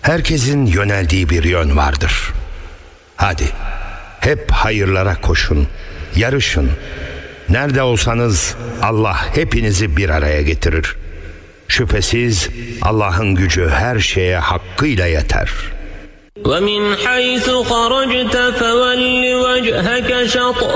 Herkesin yöneldiği bir yön vardır. Hadi, hep hayırlara koşun, yarışın. Nerede olsanız Allah hepinizi bir araya getirir. Şüphesiz Allah'ın gücü her şeye hakkıyla yeter. وَمِنْ حَيْثُ خَرَجْتَ فَوَلِّ وَجْهَكَ شَطْرَ